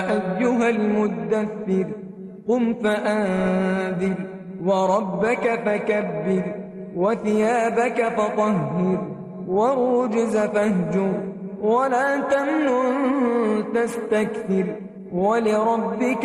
أيها المدثر قم فأنذر وربك فكبر وثيابك فطهر والرجز فاهجر ولا تمنن تستكثر ولربك